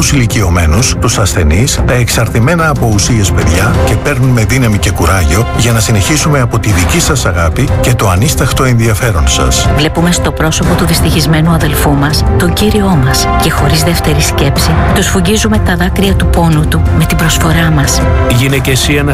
τους ηλικιωμένους, τους ασθενείς, τα εξαρτημένα από ουσίες παιδιά και παίρνουμε δύναμη και κουράγιο για να συνεχίσουμε από τη δική σας αγάπη και το ανίσταχτο ενδιαφέρον σας. Βλέπουμε στο πρόσωπο του δυστυχισμένου αδελφού μας τον Κύριό μας και χωρίς δεύτερη σκέψη τους φουγγίζουμε τα δάκρυα του πόνου του με την προσφορά μας. Γίνε και εσύ ένας